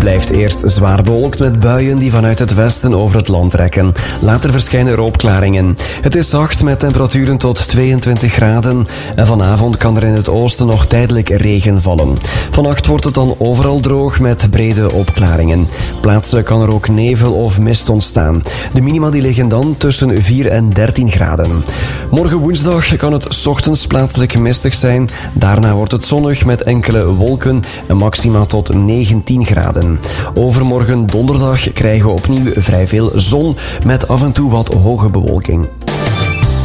blijft eerst zwaar bewolkt met buien die vanuit het westen over het land trekken. Later verschijnen er opklaringen. Het is zacht met temperaturen tot 22 graden en vanavond kan er in het oosten nog tijdelijk regen vallen. Vannacht wordt het dan overal droog met brede opklaringen. Plaatsen kan er ook nevel of mist ontstaan. De minima die liggen dan tussen 4 en 13 graden. Morgen woensdag kan het 's ochtends plaatselijk mistig zijn. Daarna wordt het zonnig met enkele wolken en maxima tot 19 graden. Overmorgen donderdag krijgen we opnieuw vrij veel zon met af en toe wat hoge bewolking.